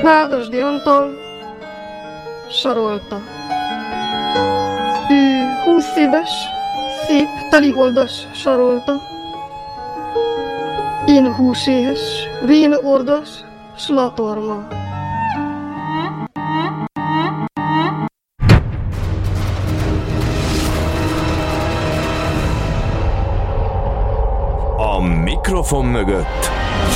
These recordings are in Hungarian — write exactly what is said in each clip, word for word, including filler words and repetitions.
Nádasdy Antal, Sarolta. Ő húsz éves, szép, teliholdas Sarolta. Én húséhes, vén ordas, Slatorma. A mikrofon mögött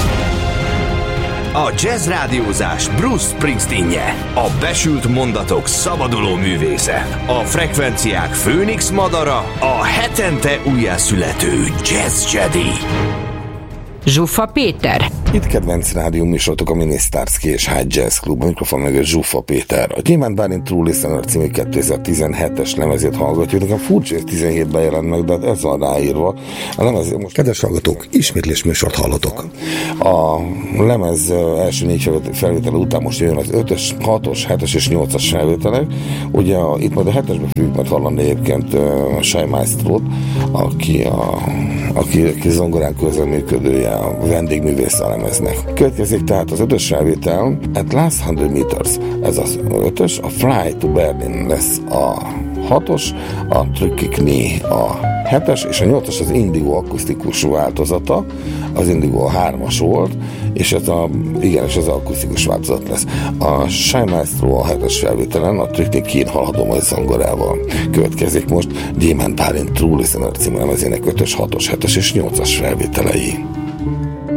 a jazz rádiózás Bruce Springsteenje, a besült mondatok szabaduló művésze, a frekvenciák főnix madara, a hetente újjászülető Jazz Jedi. Zsuffa Péter. Itt kedvenc rádió műsorotok a Minisztárszki és High Jazz Club, a mikrofon mögött Zsuffa Péter. A Gyémánt Bálint True Listener című kétezer-tizenhetes lemezét hallgatjuk. Nekem furcsa, ez tizenhétben jelent meg, de ez van ráírva. A lemez, most kedves hallgatók, ismétlés műsort hallatok. A lemez első négy felvétele után most jön az ötös, hatos, hetes és nyolcas felvételek. Ugye a, itt majd a hetesben fogjuk majd hallani egyébként a Shai Maestrót, aki a aki, aki zongorán közreműködője, a vendégművész a lemeznek. Következik tehát az ötös felvétel, At Last száz Meters, ez az ötös, a Fly to Berlin lesz a hatos, a Tricky Knee a hetes, és a nyolcas az Indigo akusztikus változata, az Indigo a hármas volt, és ez a, igen, és ez az akusztikus változat lesz. A Shai Maestro a hetes felvételen, a Tricky Knee hallható majd zongorával. Következik most Gyémánt Bálint True Listener című lemezének ötös, hatos, hetes és nyolcas felvételei.